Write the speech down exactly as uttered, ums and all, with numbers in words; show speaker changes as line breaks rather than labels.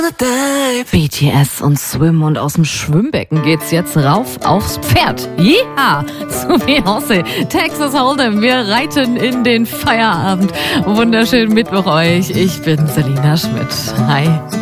B T S und Swim, und aus dem Schwimmbecken geht's jetzt rauf aufs Pferd. Ja, zu Beyoncé, Texas Hold'em. Wir reiten in den Feierabend. Wunderschönen Mittwoch euch. Ich bin Selina Schmidt. Hi.